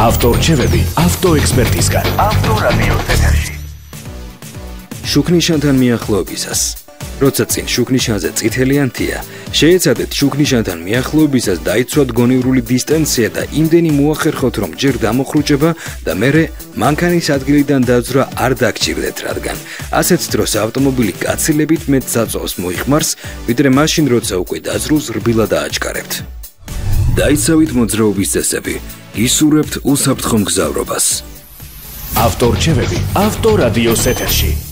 ავტორჩევები ავტოექსპერტისგან. ავტორადიოს ეთერში. შუქნიშანთან მიახლოებისას. როცა წინ შუქნიშანზე წითელი ანთია, შეეცადეთ შუქნიშანთან მიახლოებისას დაიცვათ გონივრული დისტანცია და იმდენი მოახერხოთ, რომ ჯერ დამოხრუჭება და მერე მანქანის ადგილიდან დაძვრა არ დაგჭირდეთ, რადგან ასეთ დროს ავტომობილი გაცილებით მეტ საწვავს მოიხმარს, ვიდრე მაშინ, როცა უკვე დაძრულს რბილად დააჩქარებთ. დაიცავით მოძრაობის წესები, გისურვებთ უსაფრთხო მგზავრობას. ავტორჩევები ავტორადიოს ეთერში.